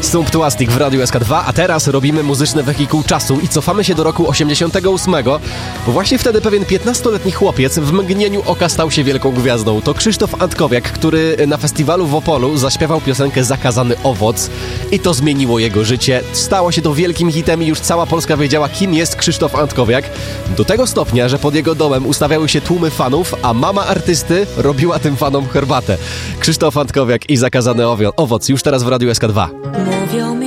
Sumptuastik w Radiu SK2, a teraz robimy muzyczne wehikuł czasu i cofamy się do roku 88, bo właśnie wtedy pewien 15-letni chłopiec w mgnieniu oka stał się wielką gwiazdą. To Krzysztof Antkowiak, który na festiwalu w Opolu zaśpiewał piosenkę Zakazany owoc i to zmieniło jego życie. Stało się to wielkim hitem i już cała Polska wiedziała, kim jest Krzysztof Antkowiak. Do tego stopnia, że pod jego domem ustawiały się tłumy fanów, a mama artysty robiła tym fanom herbatę. Krzysztof Antkowiak i Zakazany owoc już teraz w Radiu SK2. Mówią mi